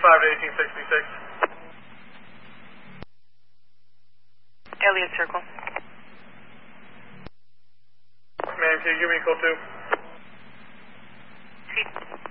to 1866. Elliott Circle. Ma'am, can you give me code 2? See.